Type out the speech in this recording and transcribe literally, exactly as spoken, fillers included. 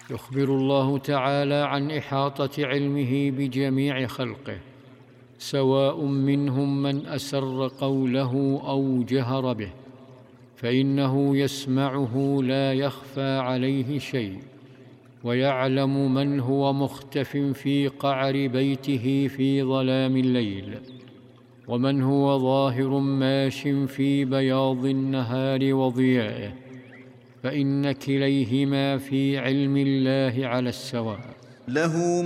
يخبر الله تعالى عن إحاطة علمه بجميع خلقه، سواء منهم من أسر قوله أو جهر به، فإنه يسمعه لا يخفى عليه شيء، ويعلم من هو مختف في قعر بيته في ظلام الليل، ومن هو ظاهر ماش في بياض النهار وضيائه، فإن كليهما في علم الله على السواء. له